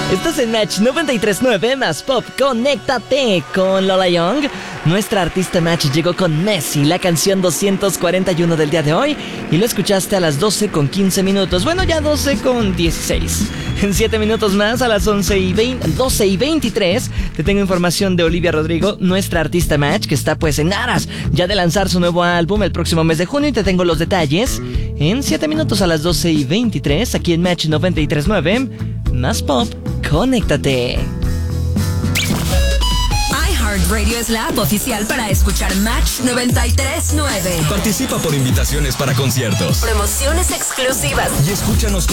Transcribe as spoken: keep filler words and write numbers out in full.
Estás en Match noventa y tres punto nueve más Pop. Conéctate con Lola Young. Nuestra artista Match llegó con Messi, la canción doscientos cuarenta y uno del día de hoy. Y lo escuchaste a las doce con quince minutos. Bueno, ya doce con dieciséis. En siete minutos más, a las once y veinte, doce y veintitrés, te tengo información de Olivia Rodrigo, nuestra artista Match, que está pues en aras ya de lanzar su nuevo álbum el próximo mes de junio. Y te tengo los detalles en siete minutos a las doce y veintitrés, aquí en Match noventa y tres punto nueve más Pop. Conéctate. iHeartRadio es la app oficial para escuchar Match noventa y tres punto nueve. Participa por invitaciones para conciertos, promociones exclusivas y escúchanos